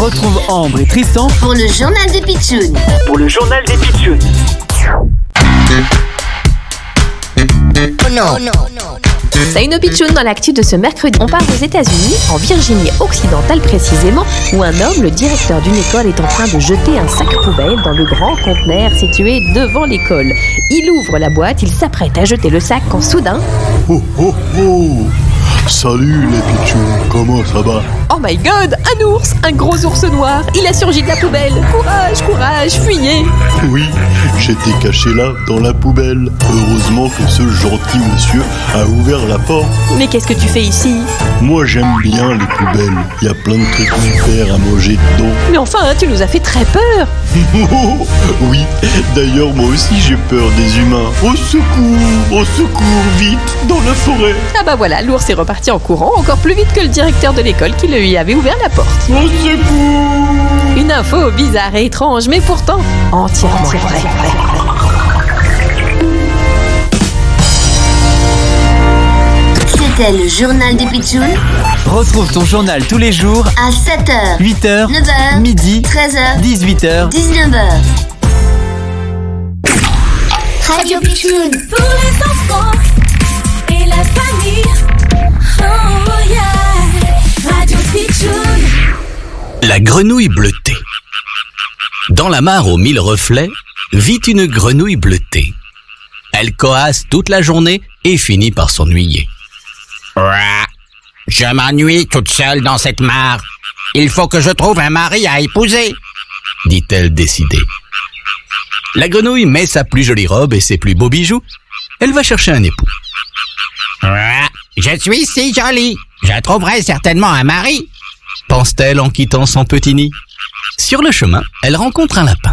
Retrouve Ambre et Tristan pour le journal des Pitchouns. Oh non. C'est une pitchoun dans l'actu de ce mercredi. On part aux États-Unis, en Virginie occidentale précisément, où un homme, le directeur d'une école, est en train de jeter un sac poubelle dans le grand conteneur situé devant l'école. Il ouvre la boîte, il s'apprête à jeter le sac quand soudain... Oh oh oh! Salut les pitchouns, comment ça va? Oh my god, un ours, un gros ours noir, il a surgi de la poubelle. Courage, courage, fuyez. Oui, j'étais caché là, dans la poubelle. Heureusement que ce gentil monsieur a ouvert la porte. Mais qu'est-ce que tu fais ici? Moi j'aime bien les poubelles, il y a plein de trucs super à manger dedans. Mais enfin, tu nous as fait très peur. Oui, d'ailleurs moi aussi j'ai peur des humains. Au secours, vite, dans la forêt. Ah bah voilà, l'ours est reparti en courant, encore plus vite que le directeur de l'école qui lui avait ouvert la porte. Au secours! Une info bizarre et étrange, mais pourtant entièrement vraie. C'était le journal des Pitchouns Retrouve ton journal tous les jours à 7h, 8h, 9h, midi, 13h, 18h. 19h. Radio Pitchoun Pour les enfants et la famille. Oh yeah. Radio Pitchoun. La grenouille bleutée. Dans la mare aux 1000 reflets, vit une grenouille bleutée. Elle coasse toute la journée et finit par s'ennuyer. Je m'ennuie toute seule dans cette mare. Il faut que je trouve un mari à épouser, dit-elle décidée. La grenouille met sa plus jolie robe et ses plus beaux bijoux. Elle va chercher un époux. Je suis si jolie, je trouverai certainement un mari, pense-t-elle en quittant son petit nid. Sur le chemin, elle rencontre un lapin.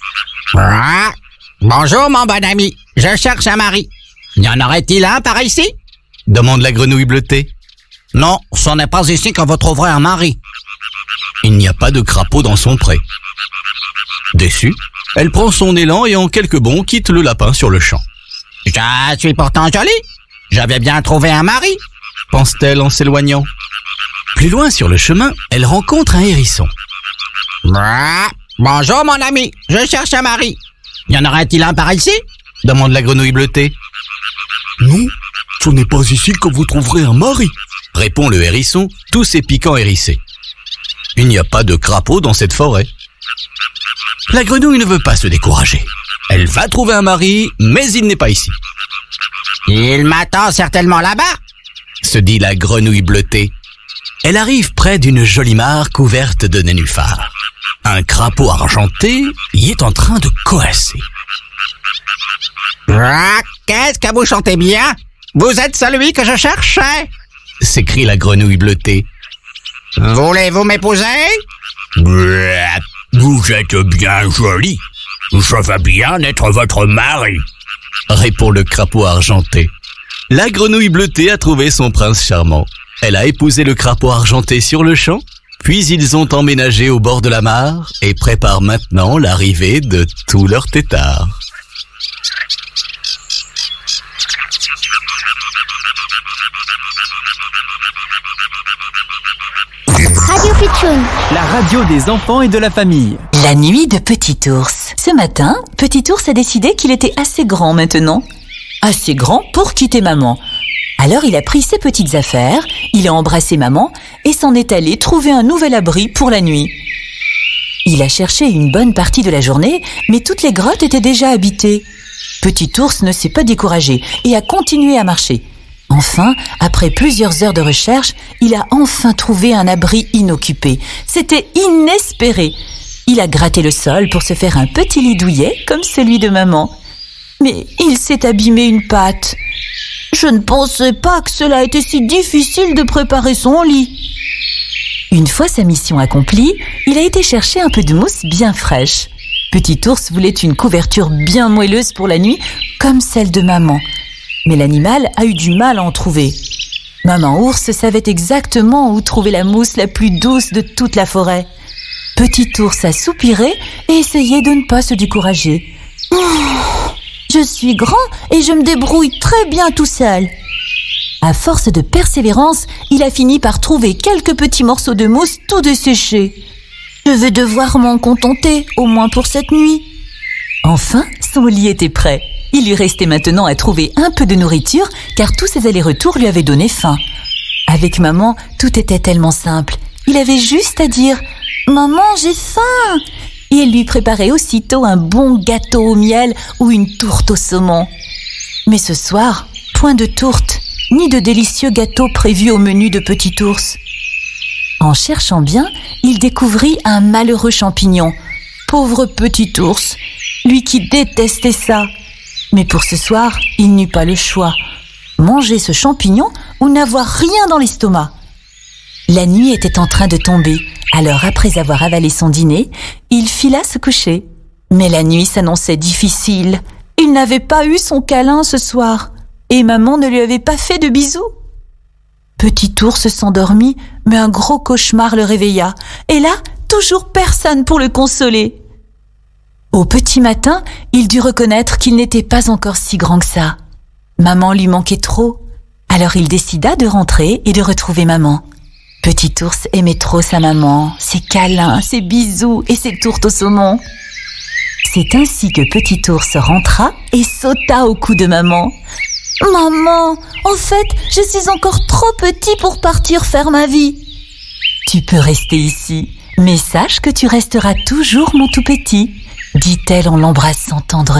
Bonjour mon bon ami, je cherche un mari. Y en aurait-il un par ici? Demande la grenouille bleutée. Non, ce n'est pas ici que vous trouverez un mari. Il n'y a pas de crapaud dans son pré. Déçue, elle prend son élan et en quelques bonds quitte le lapin sur le champ. Je suis pourtant jolie, j'avais bien trouvé un mari, pense-t-elle en s'éloignant. Plus loin sur le chemin, elle rencontre un hérisson. Bonjour mon ami, je cherche un mari. Y en aurait-il un par ici? Demande la grenouille bleutée. Non, ce n'est pas ici que vous trouverez un mari, répond le hérisson, tous ses piquants hérissés. Il n'y a pas de crapaud dans cette forêt. La grenouille ne veut pas se décourager. Elle va trouver un mari, mais il n'est pas ici. Il m'attend certainement là-bas, se dit la grenouille bleutée. Elle arrive près d'une jolie mare couverte de nénuphars. Un crapaud argenté y est en train de coasser. Qu'est-ce que vous chantez bien? Vous êtes celui que je cherchais, s'écrie la grenouille bleutée. Voulez-vous m'épouser? Vous êtes bien jolie. Je veux bien être votre mari, répond le crapaud argenté. La grenouille bleutée a trouvé son prince charmant. Elle a épousé le crapaud argenté sur le champ, puis ils ont emménagé au bord de la mare et préparent maintenant l'arrivée de tous leurs têtards. Radio Pitchoun, La radio des enfants et de la famille. La nuit de Petit Ours. Ce matin, Petit Ours a décidé qu'il était assez grand maintenant. Assez grand pour quitter maman. Alors il a pris ses petites affaires, il a embrassé maman et s'en est allé trouver un nouvel abri pour la nuit. Il a cherché une bonne partie de la journée, mais toutes les grottes étaient déjà habitées. Petit Ours ne s'est pas découragé et a continué à marcher. Enfin, après plusieurs heures de recherche, il a enfin trouvé un abri inoccupé. C'était inespéré. Il a gratté le sol pour se faire un petit lit douillet comme celui de maman. Mais il s'est abîmé une patte. Je ne pensais pas que cela était si difficile de préparer son lit. Une fois sa mission accomplie, il a été chercher un peu de mousse bien fraîche. Petit Ours voulait une couverture bien moelleuse pour la nuit, comme celle de maman. Mais l'animal a eu du mal à en trouver. Maman Ours savait exactement où trouver la mousse la plus douce de toute la forêt. Petit Ours a soupiré et essayé de ne pas se décourager. Je suis grand et je me débrouille très bien tout seul. À force de persévérance, il a fini par trouver quelques petits morceaux de mousse tout desséchés. Je vais devoir m'en contenter, au moins pour cette nuit. Enfin, son lit était prêt. Il lui restait maintenant à trouver un peu de nourriture, car tous ses allers-retours lui avaient donné faim. Avec maman, tout était tellement simple. Il avait juste à dire « Maman, j'ai faim !» et elle lui préparait aussitôt un bon gâteau au miel ou une tourte au saumon. Mais ce soir, point de tourte, ni de délicieux gâteaux prévus au menu de Petit Ours. En cherchant bien, il découvrit un malheureux champignon. Pauvre Petit Ours, lui qui détestait ça. Mais pour ce soir, il n'eut pas le choix. Manger ce champignon ou n'avoir rien dans l'estomac. La nuit était en train de tomber, alors après avoir avalé son dîner, il fila se coucher. Mais la nuit s'annonçait difficile. Il n'avait pas eu son câlin ce soir, et maman ne lui avait pas fait de bisous. Petit Ours s'endormit, mais un gros cauchemar le réveilla. Et là, toujours personne pour le consoler. Au petit matin, il dut reconnaître qu'il n'était pas encore si grand que ça. Maman lui manquait trop. Alors il décida de rentrer et de retrouver maman. Petit Ours aimait trop sa maman, ses câlins, ses bisous et ses tourtes au saumon. C'est ainsi que Petit Ours rentra et sauta au cou de maman. « Maman, en fait, je suis encore trop petit pour partir faire ma vie. »« Tu peux rester ici, mais sache que tu resteras toujours mon tout petit, dit-elle en l'embrassant tendrement.